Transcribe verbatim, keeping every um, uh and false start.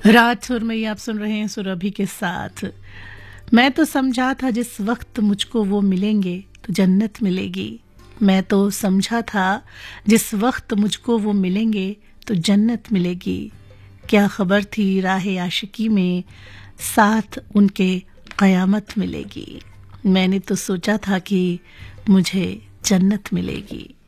रात सुरमई आप सुन रहे हैं सुरभि के साथ। मैं तो समझा था जिस वक्त मुझको वो मिलेंगे तो जन्नत मिलेगी। मैं तो समझा था जिस वक्त मुझको वो मिलेंगे तो जन्नत मिलेगी। क्या खबर थी राह आशिकी में साथ उनके क़यामत मिलेगी। मैंने तो सोचा था कि मुझे जन्नत मिलेगी।